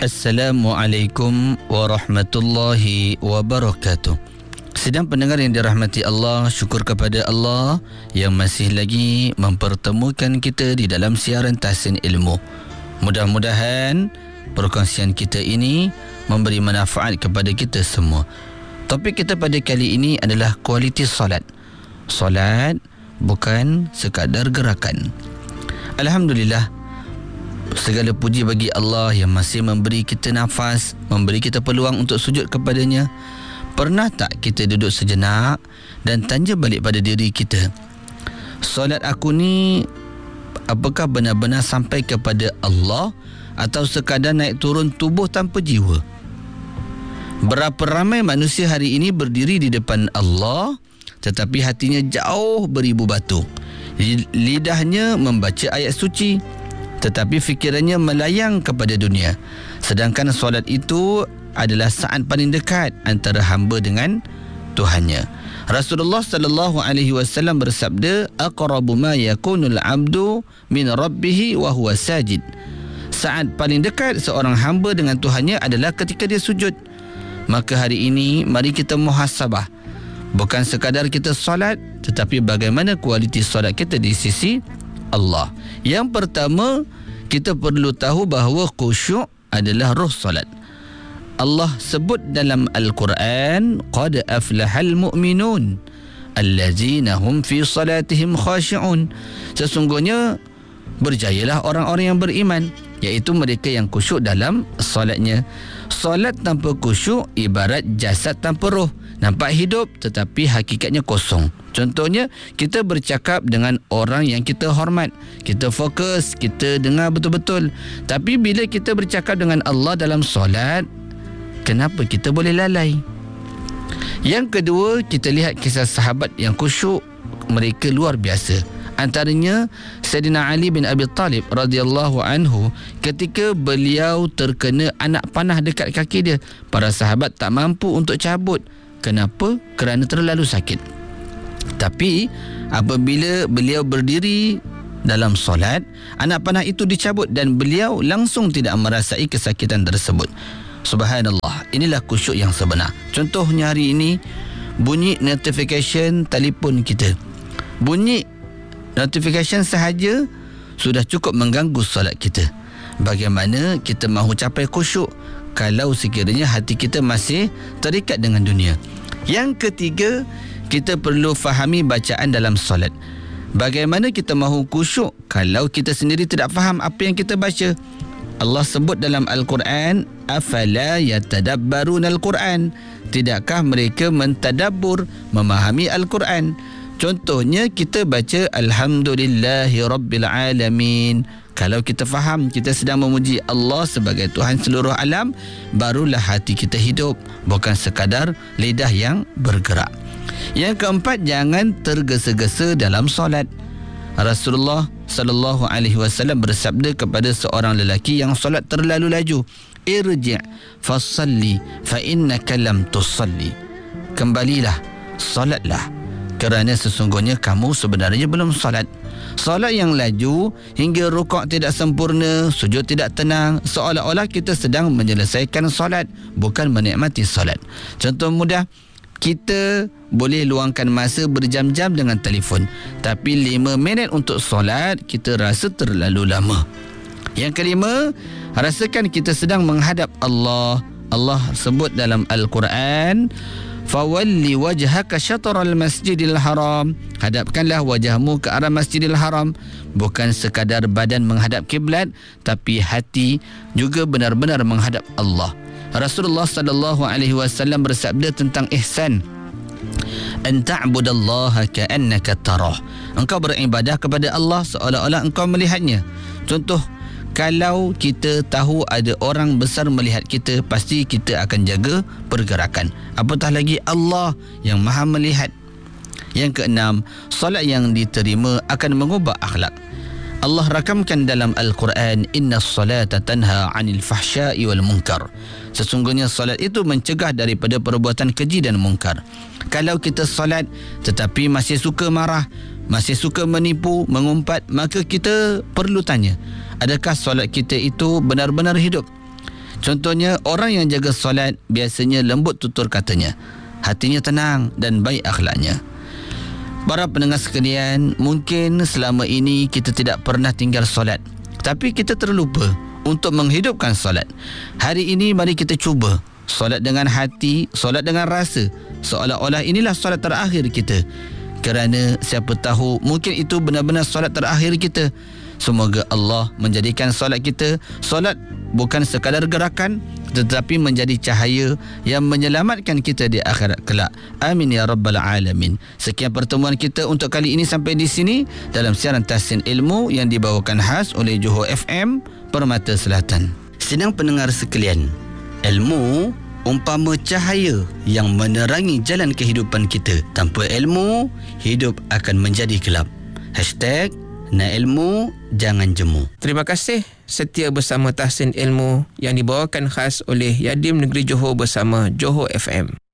Assalamualaikum warahmatullahi wabarakatuh. Sedang pendengar yang dirahmati Allah, syukur kepada Allah yang masih lagi mempertemukan kita di dalam siaran Tahsin Ilmu. Mudah-mudahan perkongsian kita ini memberi manfaat kepada kita semua. Topik kita pada kali ini adalah kualiti solat. Solat bukan sekadar gerakan. Alhamdulillah, segala puji bagi Allah yang masih memberi kita nafas, memberi kita peluang untuk sujud kepadanya. Pernah tak kita duduk sejenak dan tanya balik pada diri kita, solat aku ni apakah benar-benar sampai kepada Allah atau sekadar naik turun tubuh tanpa jiwa? Berapa ramai manusia hari ini berdiri di depan Allah tetapi hatinya jauh beribu batu. Lidahnya membaca ayat suci tetapi fikirannya melayang kepada dunia. Sedangkan solat itu adalah saat paling dekat antara hamba dengan Tuhannya. Rasulullah sallallahu alaihi wasallam bersabda, aqrabu ma yakunul 'abdu min rabbih wa huwa sajid. Saat paling dekat seorang hamba dengan Tuhannya adalah ketika dia sujud. Maka hari ini mari kita muhasabah. Bukan sekadar kita solat, tetapi bagaimana kualiti solat kita di sisi Allah. Yang pertama, kita perlu tahu bahawa khusyuk adalah roh solat. Allah sebut dalam Al-Quran, qad aflahal mu'minun allazina hum fi salatihim khashi'un. Sesungguhnya berjayalah orang-orang yang beriman, iaitu mereka yang khusyuk dalam solatnya. Solat tanpa khusyuk ibarat jasad tanpa roh. Nampak hidup tetapi hakikatnya kosong. Contohnya, kita bercakap dengan orang yang kita hormat, kita fokus, kita dengar betul-betul. Tapi bila kita bercakap dengan Allah dalam solat, kenapa kita boleh lalai? Yang kedua, kita lihat kisah sahabat yang khusyuk. Mereka luar biasa. Antaranya Sayyidina Ali bin Abi Talib radhiyallahu anhu, ketika beliau terkena anak panah dekat kaki dia, para sahabat tak mampu untuk cabut. Kenapa? Kerana terlalu sakit. Tapi apabila beliau berdiri dalam solat, anak panah itu dicabut dan beliau langsung tidak merasai kesakitan tersebut. Subhanallah, inilah khusyuk yang sebenar. Contohnya hari ini, bunyi notification telefon kita. Bunyi notification sahaja sudah cukup mengganggu solat kita. Bagaimana kita mahu capai khusyuk kalau sekiranya hati kita masih terikat dengan dunia? Yang ketiga, kita perlu fahami bacaan dalam solat. Bagaimana kita mahu khusyuk kalau kita sendiri tidak faham apa yang kita baca? Allah sebut dalam Al-Quran, afala yatadabbaruna al-Quran. Tidakkah mereka mentadabbur, memahami Al-Quran? Contohnya, kita baca Alhamdulillahi Rabbil Alamin. Kalau kita faham kita sedang memuji Allah sebagai Tuhan seluruh alam, barulah hati kita hidup, bukan sekadar lidah yang bergerak. Yang keempat, jangan tergesa-gesa dalam solat. Rasulullah sallallahu alaihi wasallam bersabda kepada seorang lelaki yang solat terlalu laju, irji' fasalli fa innaka lam tusalli. Kembalilah, solatlah, kerana sesungguhnya kamu sebenarnya belum solat. Solat yang laju hingga rukuk tidak sempurna, sujud tidak tenang, seolah-olah kita sedang menyelesaikan solat, bukan menikmati solat. Contoh mudah, kita boleh luangkan masa berjam-jam dengan telefon, tapi 5 minit untuk solat kita rasa terlalu lama. Yang kelima, rasakan kita sedang menghadap Allah. Allah sebut dalam Al-Quran, fawalli wajhaka syatral masjidil haram. Hadapkanlah wajahmu ke arah Masjidil Haram. Bukan sekadar badan menghadap kiblat, tapi hati juga benar-benar menghadap Allah. Rasulullah sallallahu alaihi wasallam bersabda tentang ihsan, an ta'budallaha ka'annaka tarah. Engkau beribadah kepada Allah seolah-olah engkau melihatnya. Contoh, kalau kita tahu ada orang besar melihat kita, pasti kita akan jaga pergerakan. Apatah lagi Allah yang maha melihat. Yang keenam, solat yang diterima akan mengubah akhlak. Allah rakamkan dalam Al-Quran, inna salata tanha 'anil fahsya'i wal munkar. Sesungguhnya solat itu mencegah daripada perbuatan keji dan mungkar. Kalau kita solat tetapi masih suka marah, masih suka menipu, mengumpat, maka kita perlu tanya, adakah solat kita itu benar-benar hidup? Contohnya, orang yang jaga solat biasanya lembut tutur katanya, hatinya tenang dan baik akhlaknya. Para pendengar sekalian, mungkin selama ini kita tidak pernah tinggal solat, tapi kita terlupa untuk menghidupkan solat. Hari ini mari kita cuba solat dengan hati, solat dengan rasa, seolah-olah inilah solat terakhir kita. Kerana siapa tahu mungkin itu benar-benar solat terakhir kita. Semoga Allah menjadikan solat kita solat bukan sekadar gerakan, tetapi menjadi cahaya yang menyelamatkan kita di akhirat kelak. Amin ya rabbal alamin. Sekian pertemuan kita untuk kali ini sampai di sini dalam siaran Tahsin Ilmu yang dibawakan khas oleh Johor FM Permata Selatan. Sidang pendengar sekalian, ilmu umpama cahaya yang menerangi jalan kehidupan kita. Tanpa ilmu, hidup akan menjadi gelap. #Nak ilmu, jangan jemu. Terima kasih setia bersama Tahsin Ilmu yang dibawakan khas oleh Yadim Negeri Johor bersama Johor FM.